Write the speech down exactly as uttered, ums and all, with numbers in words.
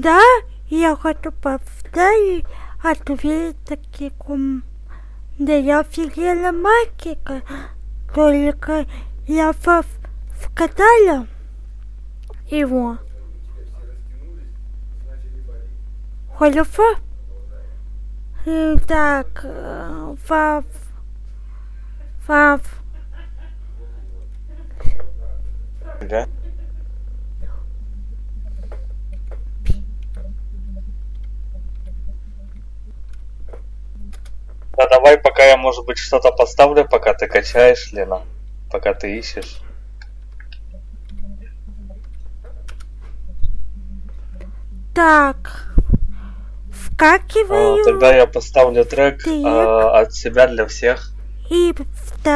Да, я хочу повторить ответ таким. Да я офигела мальчика, только я вкатала его. Хорошо? Так, Вав, Вав. Да? Да давай, пока я, может быть, что-то поставлю, пока ты качаешь, Лена. Пока ты ищешь. Так, вкакиваю. А, тогда я поставлю трек Трек. а, от себя для всех. И